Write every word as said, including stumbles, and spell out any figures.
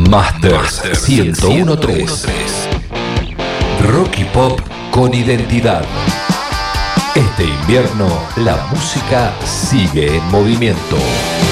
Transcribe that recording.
Masters ciento uno punto tres. Rock y pop con identidad. Este invierno la música sigue en movimiento.